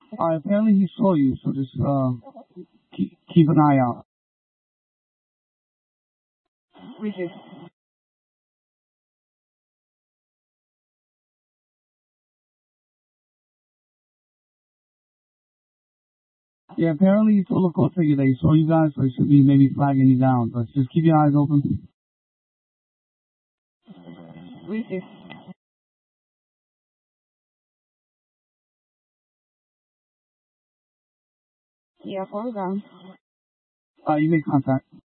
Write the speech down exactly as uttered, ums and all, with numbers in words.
Uh, apparently he saw you, so just uh keep keep an eye out. Richard. Yeah, apparently he told the court figure that he saw you guys, so he should be maybe flagging you down. But just keep your eyes open. Richard. Yeah, hold on. Uh, you make contact.